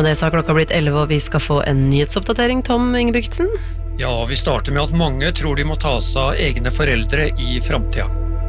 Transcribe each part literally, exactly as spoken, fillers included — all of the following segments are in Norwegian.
med det så har klokka blitt elleve, og vi skal få en nyhetsoppdatering, Tom Ingebrigtsen. Ja, vi starter med at mange tror de må ta seg av egne foreldre i fremtiden.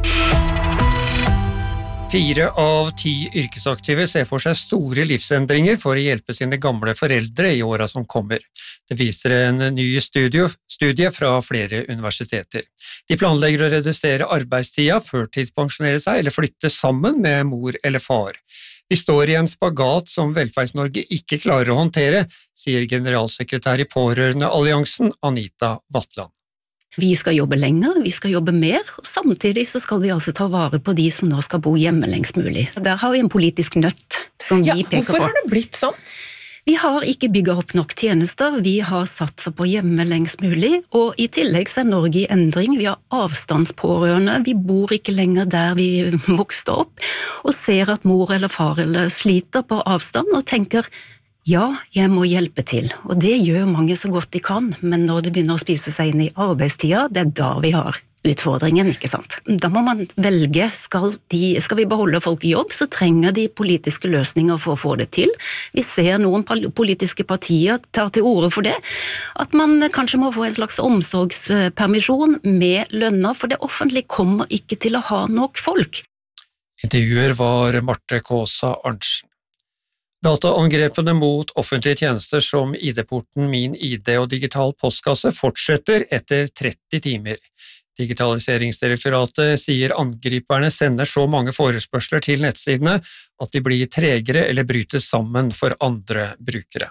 Fire av ti yrkesaktive ser for seg store livsendringer for å hjelpe sine gamle foreldre i årene som kommer. Det viser en ny studie, studie fra flere universiteter. De planlegger å redusere arbeidstida, førtidspensjonere seg eller flytte sammen med mor eller far. Vi står i en spagat som Velferds-Norge ikke klarer å håndtere, sier generalsekretær i Pårørendealliansen Anita Vatland. Vi skal jobbe lenger, vi skal jobbe mer, og samtidig så skal vi altså ta vare på de som nå skal bo hjemme lengst mulig. Så der har vi en politisk nøtt som vi ja, peker på. Hvorfor har det blitt sånn? Vi har ikke bygget opp nok tjenester, vi har satset på hjemme lengst mulig, og i tillegg så er Norge i endring, vi har avstandspårørende, vi bor ikke lenger der vi vokste opp, og ser at mor eller far eller sliter på avstand og tenker, ja, jeg må hjelpe til, og det gjør mange så godt de kan, men når det begynner å spise seg inn i arbeidstida, det er da vi har utfordringen, ikke sant? Da må man velge, skal, de, skal vi beholde folk i jobb, så trenger de politiske løsninger for å få det til. Vi ser noen politiske partier ta til orde for det, at man kanskje må få en slags omsorgspermisjon med lønner, for det offentlige kommer ikke til å ha nok folk. Intervjuer var Marte Kåsa Arntzen. Dataangrepene mot offentlige tjenester som I D-porten, Min I D og Digital postkasse fortsetter etter tretti timer. Digitaliseringsdirektoratet sier angriperne sender så mange forespørsler til nettsidene at de blir tregere eller bryter sammen for andre brukere.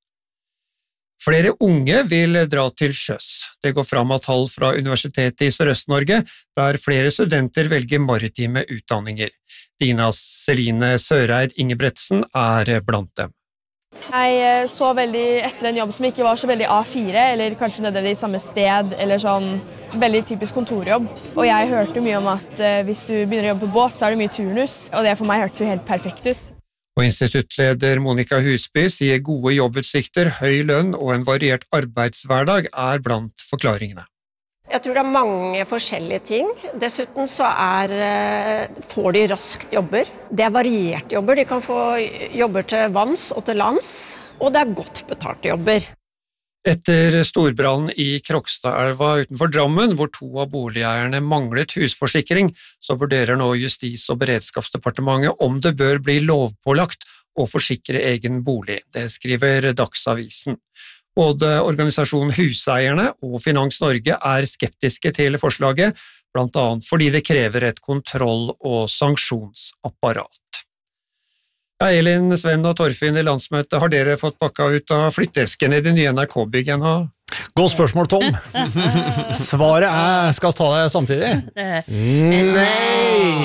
Flere unge vil dra til sjøs. Det går fram av tall fra Universitetet i Sørøst-Norge, der flere studenter velger maritime utdanninger. Dina Celine Søreid Ingebretsen er blant dem. Jeg så veldig etter en jobb som ikke var så veldig A fire, eller kanskje nødvendigvis samme sted, eller sånn veldig typisk kontorjobb. Og jeg hørte mye om at hvis du begynner å jobbe på båt, så er det mye turnus, og det for meg hørtes jo helt perfekt ut. Og instituttleder Monica Husby sier gode jobbutsikter, høy lønn og en variert arbeidshverdag er blant forklaringene. Jeg tror det er mange forskjellige ting. Dessuten så er, får de raskt jobber. Det er varierte jobber. De kan få jobber til vanns og til lands, og det er godt betalte jobber. Etter storbrannen i Krokstadelva utenfor Drammen, hvor to av boligeierne manglet husforsikring, så vurderer nå Justis- og beredskapsdepartementet om det bør bli lovpålagt å forsikre egen bolig. Det skriver Dagsavisen. Både organisasjonen Huseierne og Finans Norge er skeptiske til forslaget, blant annet fordi det krever et kontroll- og sanksjonsapparat. Ja, Elin, Sven og Torfinn I landsmøtet, har dere fått pakka ut av flyttesken I de nye N R K-byggene? Godt spørsmål, Tom. Svaret er, skal ta det samtidig? Nei!